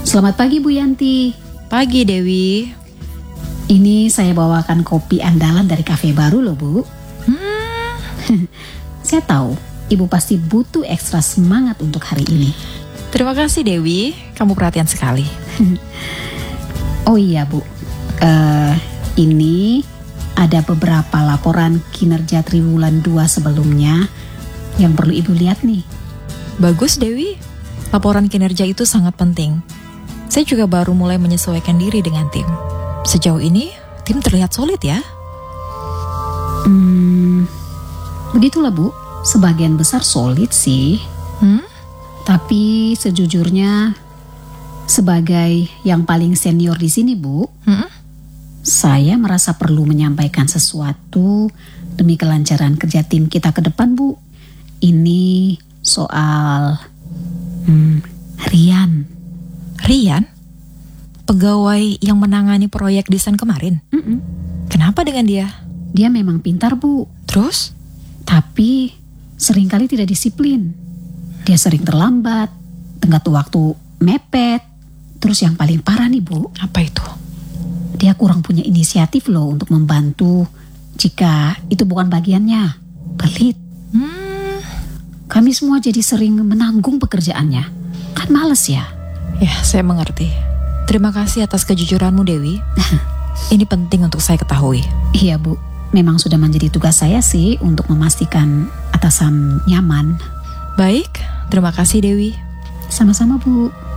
Selamat pagi Bu Yanti. Pagi Dewi. Ini saya bawakan kopi andalan dari kafe baru loh Bu. Saya tahu Ibu pasti butuh ekstra semangat untuk hari ini. Terima kasih Dewi, kamu perhatian sekali. Oh iya Bu, ini ada beberapa laporan kinerja triwulan 2 sebelumnya yang perlu Ibu lihat nih. Bagus Dewi, laporan kinerja itu sangat penting. Saya juga baru mulai menyesuaikan diri dengan tim. Sejauh ini, tim terlihat solid ya. Begitulah Bu, sebagian besar solid sih. Tapi sejujurnya, sebagai yang paling senior di sini Bu, saya merasa perlu menyampaikan sesuatu demi kelancaran kerja tim kita ke depan Bu. Ini soal Rian. Rian? Pegawai yang menangani proyek desain kemarin? Kenapa dengan dia? Dia memang pintar Bu, Terus? tapi seringkali tidak disiplin. Dia sering terlambat, tenggat waktu mepet. Terus yang paling parah nih Bu, Apa itu? dia kurang punya inisiatif loh untuk membantu jika itu bukan bagiannya. Pelit. Kami semua jadi sering menanggung pekerjaannya. Kan males ya. Ya, saya mengerti. Terima kasih atas kejujuranmu Dewi. Ini penting untuk saya ketahui. Iya Bu, memang sudah menjadi tugas saya sih untuk memastikan atasan nyaman. Baik, terima kasih Dewi. Sama-sama Bu.